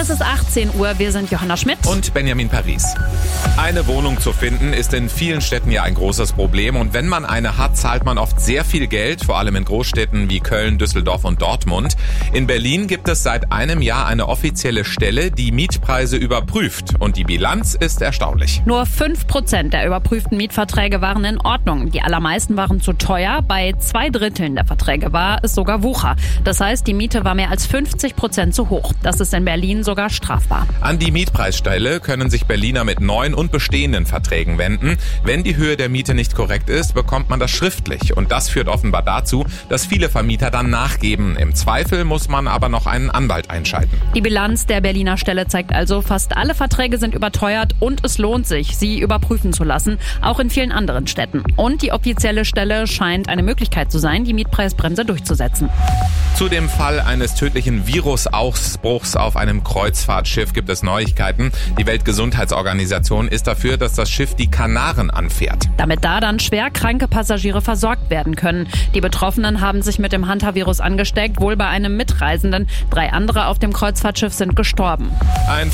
Es ist 18 Uhr, wir sind Johanna Schmidt und Benjamin Paris. Eine Wohnung zu finden ist in vielen Städten ja ein großes Problem und wenn man eine hat, zahlt man oft sehr viel Geld, vor allem in Großstädten wie Köln, Düsseldorf und Dortmund. In Berlin gibt es seit einem Jahr eine offizielle Stelle, die Mietpreise überprüft und die Bilanz ist erstaunlich. Nur 5% der überprüften Mietverträge waren in Ordnung. Die allermeisten waren zu teuer. Bei 2/3 der Verträge war es sogar Wucher. Das heißt, die Miete war mehr als 50% zu hoch. Das ist in Berlin sogar strafbar. An die Mietpreisstelle können sich Berliner mit neuen und bestehenden Verträgen wenden. Wenn die Höhe der Miete nicht korrekt ist, bekommt man das schriftlich. Und das führt offenbar dazu, dass viele Vermieter dann nachgeben. Im Zweifel muss man aber noch einen Anwalt einschalten. Die Bilanz der Berliner Stelle zeigt also, fast alle Verträge sind überteuert und es lohnt sich, sie überprüfen zu lassen, auch in vielen anderen Städten. Und die offizielle Stelle scheint eine Möglichkeit zu sein, die Mietpreisbremse durchzusetzen. Zu dem Fall eines tödlichen Virusausbruchs auf einem Kreuzfahrtschiff gibt es Neuigkeiten. Die Weltgesundheitsorganisation ist dafür, dass das Schiff die Kanaren anfährt. Damit da dann schwer kranke Passagiere versorgt werden können. Die Betroffenen haben sich mit dem Hantavirus angesteckt, wohl bei einem Mitreisenden. 3 andere auf dem Kreuzfahrtschiff sind gestorben. Ein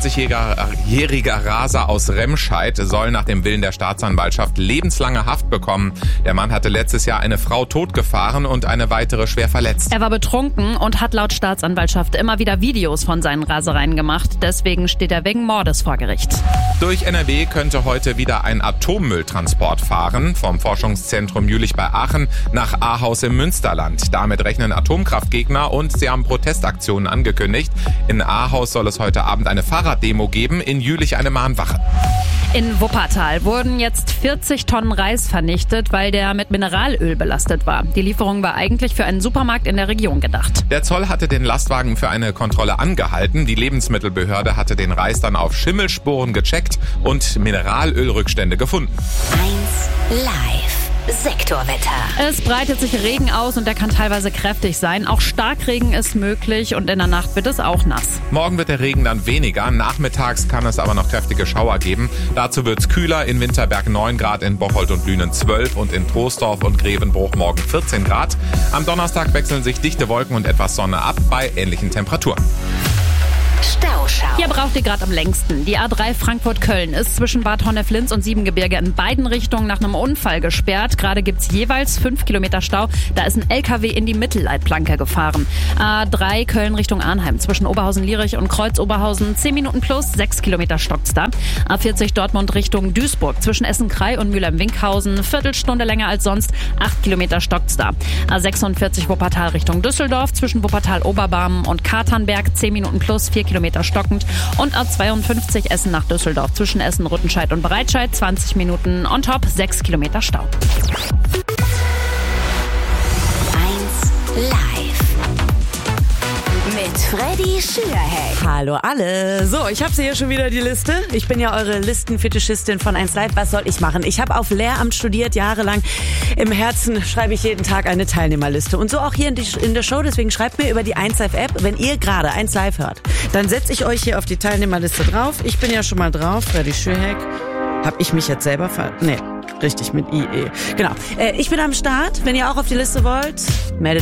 25-jähriger Raser aus Remscheid soll nach dem Willen der Staatsanwaltschaft lebenslange Haft bekommen. Der Mann hatte letztes Jahr eine Frau totgefahren und eine weitere schwer verletzt. Er war betrunken und hat laut Staatsanwaltschaft immer wieder Videos von seinen Rasereien gemacht. Deswegen steht er wegen Mordes vor Gericht. Durch NRW könnte heute wieder ein Atommülltransport fahren. Vom Forschungszentrum Jülich bei Aachen nach Ahaus im Münsterland. Damit rechnen Atomkraftgegner und sie haben Protestaktionen angekündigt. In Ahaus soll es heute Abend eine Fahrraddemo geben, in Jülich eine Mahnwache. In Wuppertal wurden jetzt 40 Tonnen Reis vernichtet, weil der mit Mineralöl belastet war. Die Lieferung war eigentlich für einen Supermarkt in der Region gedacht. Der Zoll hatte den Lastwagen für eine Kontrolle angehalten. Die Lebensmittelbehörde hatte den Reis dann auf Schimmelspuren gecheckt und Mineralölrückstände gefunden. 1 Live. Sektorwetter. Es breitet sich Regen aus und der kann teilweise kräftig sein. Auch Starkregen ist möglich und in der Nacht wird es auch nass. Morgen wird der Regen dann weniger. Nachmittags kann es aber noch kräftige Schauer geben. Dazu wird es kühler. In Winterberg 9 Grad, in Bocholt und Lünen 12 und in Troisdorf und Grevenbruch morgen 14 Grad. Am Donnerstag wechseln sich dichte Wolken und etwas Sonne ab bei ähnlichen Temperaturen. Stauschau. Hier braucht ihr gerade am längsten. Die A3 Frankfurt-Köln ist zwischen Bad Honnef-Linz und Siebengebirge in beiden Richtungen nach einem Unfall gesperrt. Gerade gibt's jeweils 5 Kilometer Stau. Da ist ein LKW in die Mittelleitplanke gefahren. A3 Köln Richtung Arnheim zwischen Oberhausen-Lierich und Kreuz-Oberhausen 10 Minuten plus, 6 Kilometer stockt's da. A40 Dortmund Richtung Duisburg zwischen Essen-Krei und Mülheim-Winkhausen Viertelstunde länger als sonst, 8 Kilometer stockt's da. A46 Wuppertal Richtung Düsseldorf zwischen Wuppertal-Oberbarmen und Katernberg 10 Minuten plus, 4 Kilometer stockend. Und A52 Essen nach Düsseldorf zwischen Essen, Rüttenscheid und Breitscheid 20 Minuten on top, 6 Kilometer Stau. 1 Live. Mit Freddy Schürheck. Hallo alle. So, ich habe hier schon wieder die Liste. Ich bin ja eure Listenfetischistin von 1 Live. Was soll ich machen? Ich habe auf Lehramt studiert, jahrelang. Im Herzen schreibe ich jeden Tag eine Teilnehmerliste. Und so auch hier in der Show. Deswegen schreibt mir über die 1 Live App, wenn ihr gerade 1 Live hört. Dann setze ich euch hier auf die Teilnehmerliste drauf. Ich bin ja schon mal drauf. Freddy Schürheck. Hab ich mich jetzt selber Nee, richtig, mit IE. Genau. Ich bin am Start. Wenn ihr auch auf die Liste wollt, meldet